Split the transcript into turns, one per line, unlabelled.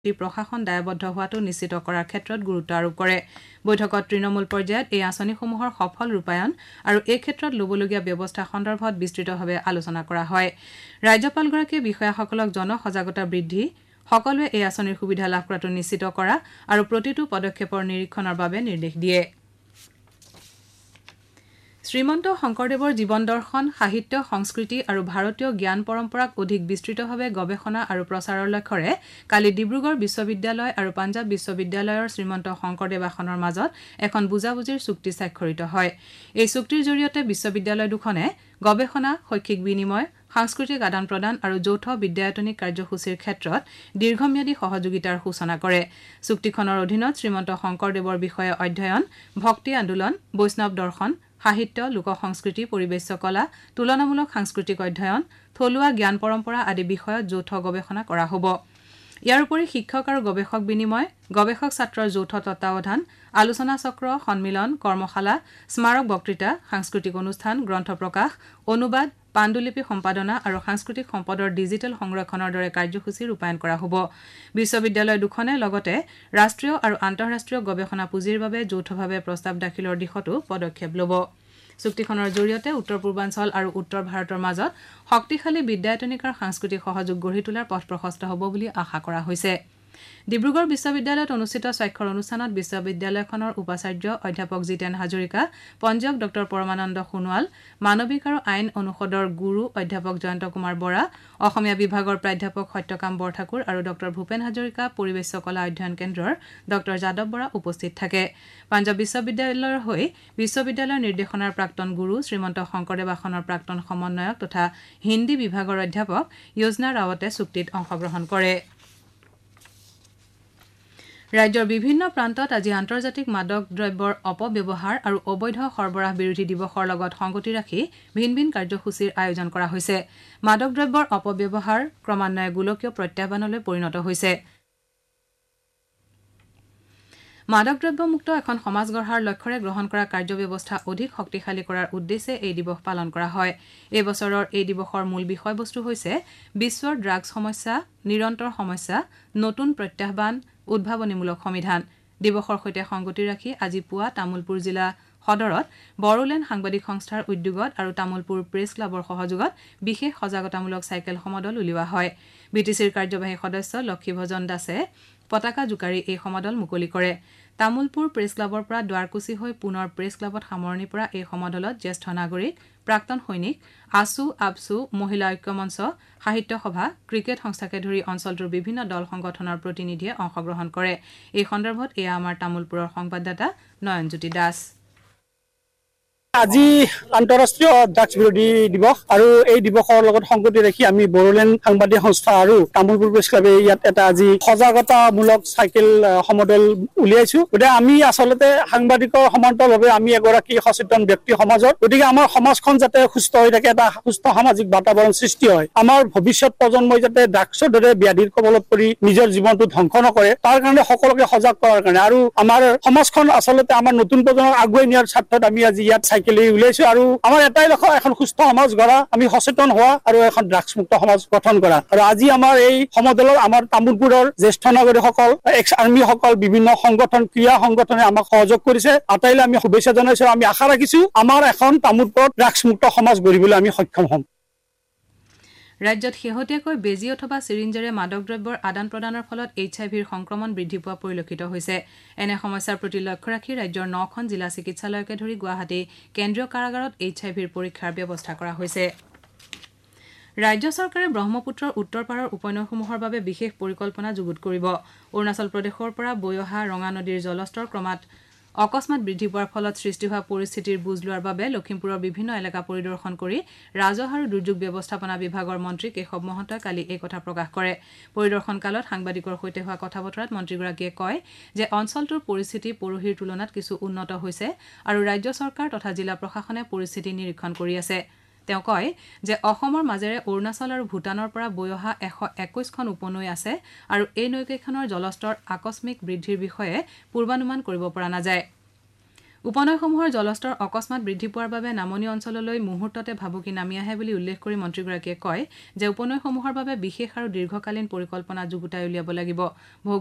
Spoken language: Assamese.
প্ৰশাসন দায়বদ্ধ হোৱাটো নিশ্চিত কৰাৰ ক্ষেত্ৰত গুৰুত্ব আৰোপ কৰে। বৈঠকত তৃণমূল পৰ্যায়ত এই আঁচনিসমূহৰ সফল ৰূপায়ণ আৰু এই ক্ষেত্ৰত ল'বলগীয়া ব্যৱস্থা সন্দৰ্ভত বিস্তৃতভাৱে আলোচনা কৰা হয়। ৰাজ্যপালগৰাকীয়ে বিষয়াসকলক জনসজাগতা বৃদ্ধি, সকলোৱে এই আঁচনিৰ সুবিধা লাভ কৰাটো নিশ্চিত কৰা আৰু প্ৰতিটো পদক্ষেপৰ নিৰীক্ষণৰ বাবে নিৰ্দেশ দিয়ে। শ্ৰীমন্ত শংকৰদেৱৰ জীৱন দৰ্শন, সাহিত্য, সংস্কৃতি আৰু ভাৰতীয় জ্ঞান পৰম্পৰাক অধিক বিস্তৃতভাৱে গৱেষণা আৰু প্ৰচাৰৰ লক্ষ্যৰে কালি ডিব্ৰুগড় বিশ্ববিদ্যালয় আৰু পাঞ্জাৱ বিশ্ববিদ্যালয়ৰ শ্ৰীমন্ত শংকৰদেৱ আসনৰ মাজত এখন বুজাবুজিৰ চুক্তি স্বাক্ষৰিত হয়। এই চুক্তিৰ জৰিয়তে বিশ্ববিদ্যালয় দুখনে গৱেষণা, শৈক্ষিক বিনিময়, সাংস্কৃতিক আদান প্ৰদান আৰু যৌথ বিদ্যায়তনিক কাৰ্যসূচীৰ ক্ষেত্ৰত দীৰ্ঘম্যাদী সহযোগিতাৰ সূচনা কৰে। চুক্তিখনৰ অধীনত শ্ৰীমন্ত শংকৰদেৱৰ বিষয়ে অধ্যয়ন, ভক্তি আন্দোলন, বৈষ্ণৱ দৰ্শন, সাহিত্য, লোক সংস্কৃতি, পৰিৱেশ কলা, তুলনামূলক সাংস্কৃতিক অধ্যয়ন, থলুৱা জ্ঞান পৰম্পৰা আদি বিষয়ত যৌথ গৱেষণা কৰা হ'ব। ইয়াৰ উপৰি শিক্ষক আৰু গৱেষক বিনিময়, গৱেষক ছাত্ৰৰ যৌথ তত্বাৱধান, আলোচনা চক্ৰ, সন্মিলন, কৰ্মশালা, স্মাৰক বক্তৃতা, সাংস্কৃতিক অনুষ্ঠান, গ্ৰন্থ প্ৰকাশ, অনুবাদ, পাণ্ডুলিপি সম্পাদনা আৰু সাংস্কৃতিক সম্পদৰ ডিজিটেল সংৰক্ষণৰ দৰে কাৰ্যসূচী ৰূপায়ণ কৰা হ'ব। বিশ্ববিদ্যালয় দুখনে লগতে ৰাষ্ট্ৰীয় আৰু আন্তঃৰাষ্ট্ৰীয় গৱেষণা পুঁজিৰ বাবে যৌথভাৱে প্ৰস্তাৱ দাখিলৰ দিশতো পদক্ষেপ ল'ব। চুক্তিখনৰ জৰিয়তে উত্তৰ পূৰ্বাঞ্চল আৰু উত্তৰ ভাৰতৰ মাজত শক্তিশালী বিদ্যায়তনিক আৰু সাংস্কৃতিক সহযোগ গঢ়ি তোলাৰ পথ প্ৰশস্ত হ'ব বুলি আশা কৰা হৈছে। ডিব্ৰুগড় বিশ্ববিদ্যালয়ত অনুষ্ঠিত স্বাক্ষৰ অনুষ্ঠানত বিশ্ববিদ্যালয়খনৰ উপাচাৰ্য অধ্যাপক জিতেন হাজৰিকা, পঞ্জীয়ক ড পৰমানন্দ সোণোৱাল, মানৱিক আৰু আইন অনুষদৰ গুৰু অধ্যাপক জয়ন্ত কুমাৰ বৰা, অসমীয়া বিভাগৰ প্ৰাধ্যাপক সত্যকাম বৰঠাকুৰ আৰু ড ভূপেন হাজৰিকা, পৰিৱেশ কলা অধ্যয়ন কেন্দ্ৰৰ ড যাদৱ বৰা উপস্থিত থাকে। পাঞ্জাৱ বিশ্ববিদ্যালয়ৰ হৈ বিশ্ববিদ্যালয়ৰ নিৰ্দেশনাৰ প্ৰাক্তন গুৰু, শ্ৰীমন্ত শংকৰদেৱ আসনৰ প্ৰাক্তন সমন্বয়ক তথা হিন্দী বিভাগৰ অধ্যাপক য়োজনা ৰাৱতে চুক্তিত অংশগ্ৰহণ কৰে। ৰাজ্যৰ বিভিন্ন প্ৰান্তত আজি আন্তৰ্জাতিক মাদক দ্ৰব্যৰ অপব্যৱহাৰ আৰু অবৈধ সৰবৰাহ বিৰোধী দিৱসৰ লগত সংগতি ৰাখি ভিন ভিন কাৰ্যসূচীৰ আয়োজন কৰা হৈছে। মাদক দ্ৰব্যৰ অপব্যৱহাৰ ক্ৰমান্বয়ে গোলকীয় প্ৰত্যাহ্বানলৈ পৰিণত হৈছে। মাদক দ্ৰব্যমুক্ত এখন সমাজ গঢ়াৰ লক্ষ্যৰে গ্ৰহণ কৰা কাৰ্যব্যৱস্থা অধিক শক্তিশালী কৰাৰ উদ্দেশ্যে এই দিৱস পালন কৰা হয়। এই বছৰৰ এই দিৱসৰ মূল বিষয়বস্তু হৈছে বিশ্বৰ ড্ৰাগছ সমস্যা, নিৰন্তৰ সমস্যা, নতুন প্ৰত্যাহ্বান, উদ্ভাৱনীমূলক সমিধান। দিৱসৰ সৈতে সংগতি ৰাখি আজি পুৱা তামুলপুৰ জিলা সদৰত বড়োলেণ্ড সাংবাদিক সংস্থাৰ উদ্যোগত আৰু তামুলপুৰ প্ৰেছ ক্লাবৰ সহযোগত বিশেষ সজাগতামূলক চাইকেল সমদল উলিওৱা হয়। বিটিচিৰ কাৰ্যবাহী সদস্য লক্ষীভজন দাসে পতাকা জোকাৰি এই সমদল মুকলি কৰে। তামুলপুৰ প্ৰেছ ক্লাবৰ পৰা দুৱাৰকুচি হৈ পুনৰ প্ৰেছ ক্লাবত সামৰণি পৰা এই সমদলত জ্যেষ্ঠ নাগৰিক, প্ৰাক্তন সৈনিক, আছু আবছু, মহিলা ঐক্য মঞ্চ, সাহিত্য সভা, ক্ৰিকেট সংস্থাকে ধৰি অঞ্চলটোৰ বিভিন্ন দল সংগঠনৰ প্ৰতিনিধিয়ে অংশগ্ৰহণ কৰে। এই সন্দৰ্ভত এয়া আমাৰ তামুলপুৰৰ সংবাদদাতা নয়নজ্যোতি দাস।
আজি আন্তঃৰাষ্ট্ৰীয় ড্ৰাগছ বিৰোধী দিৱস আৰু এই দিৱসৰ লগত সংগতি ৰাখি আমি বড়োলেণ্ড সাংবাদিক সংস্থা আৰু তামুলপুৰ প্ৰেছ ক্লাবে ইয়াত এটা আজি সজাগতামূলক চাইকেল সমদল উলিয়াইছো। গতিকে আমি আচলতে সাংবাদিকৰ সমান্তৰালভাৱে আমি এগৰাকী সচেতন ব্যক্তি সমাজত, গতিকে আমাৰ সমাজখন যাতে সুস্থ হৈ থাকে, এটা সুস্থ সামাজিক বাতাবৰণ সৃষ্টি হয়, আমাৰ ভৱিষ্যত প্ৰজন্মই যাতে ড্ৰাগছৰ দৰে ব্যাধিৰ কবলত পৰি নিজৰ জীৱনটো ধ্বংস নকৰে, তাৰ কাৰণে সকলোকে সজাগ কৰাৰ কাৰণে আৰু আমাৰ সমাজখন আচলতে আমাৰ নতুন প্ৰজন্মক আগুৱাই নিয়াৰ স্বাৰ্থত আমি আজি ইয়াত উলিয়াইছো। আৰু আমাৰ এটাই লক্ষ্য, এখন সুস্থ সমাজ গঢ়া, আমি সচেতন হোৱা আৰু এখন ড্ৰাগছ মুক্ত সমাজ গঠন কৰা। আৰু আজি আমাৰ এই সমদলত আমাৰ তামুলপুৰৰ জ্যেষ্ঠ নাগৰিকসকল, এক্স আৰ্মীসকল, বিভিন্ন সংগঠন, ক্ৰীড়া সংগঠনে আমাক সহযোগ কৰিছে। আটাইলৈ আমি শুভেচ্ছা জনাইছো। আমি আশা ৰাখিছো আমাৰ এখন তামুলপুৰত ড্ৰাগছ মুক্ত সমাজ গঢ়িবলৈ আমি সক্ষম হ'ম।
ৰাজ্যত শেহতীয়াকৈ বেজী অথবা চিৰিঞ্জেৰে মাদক দ্ৰব্যৰ আদান প্ৰদানৰ ফলত HIV-ৰ সংক্ৰমণ বৃদ্ধি পোৱা পৰিলক্ষিত হৈছে। এনে সমস্যাৰ প্ৰতি লক্ষ্য ৰাখি ৰাজ্যৰ 9খন জিলা চিকিৎসালয়কে ধৰি গুৱাহাটী কেন্দ্ৰীয় কাৰাগাৰত HIV-ৰ পৰীক্ষাৰ ব্যৱস্থা কৰা হৈছে। ৰাজ্য চৰকাৰে ব্ৰহ্মপুত্ৰৰ উত্তৰ পাৰৰ উপনৈসমূহৰ বাবে বিশেষ পৰিকল্পনা যুগুত কৰিব। অৰুণাচল প্ৰদেশৰ পৰা বৈ অহা ৰঙা নদীৰ জলস্তৰ ক্ৰমাৎ অকস্মাত বৃদ্ধি পোৱাৰ ফলত সৃষ্টি হোৱা পৰিস্থিতিৰ বুজ লোৱাৰ বাবে লখিমপুৰৰ বিভিন্ন এলেকা পৰিদৰ্শন কৰি ৰাজহ আৰু দুৰ্যোগ ব্যৱস্থাপনা বিভাগৰ মন্ত্ৰী কেশৱ মহন্তই কালি এই কথা প্ৰকাশ কৰে। পৰিদৰ্শন কালত সাংবাদিকৰ সৈতে হোৱা কথা বতৰাত মন্ত্ৰীগৰাকীয়ে কয় যে অঞ্চলটোৰ পৰিস্থিতি পৰহিৰ তুলনাত কিছু উন্নত হৈছে আৰু ৰাজ্য চৰকাৰ তথা জিলা প্ৰশাসনে পৰিস্থিতি নিৰীক্ষণ কৰি আছে। তেওঁ কয় যে অসমৰ মাজেৰে অৰুণাচল আৰু ভূটানৰ পৰা বৈ অহা 121খন উপনৈ আছে আৰু এই নৈকেইখনৰ জলস্তৰ আকস্মিক বৃদ্ধিৰ বিষয়ে পূৰ্বানুমান কৰিব পৰা নাযায়। উপনৈসমূহৰ জলস্তৰ অকস্মাত বৃদ্ধি পোৱাৰ বাবে নামনি অঞ্চললৈ মুহূৰ্ততে ভাবুকি নামি আহে বুলি উল্লেখ কৰি মন্ত্ৰীগৰাকীয়ে কয় যে উপনৈসমূহৰ বাবে বিশেষ আৰু দীৰ্ঘকালীন পৰিকল্পনা যুগুতাই উলিয়াব লাগিব।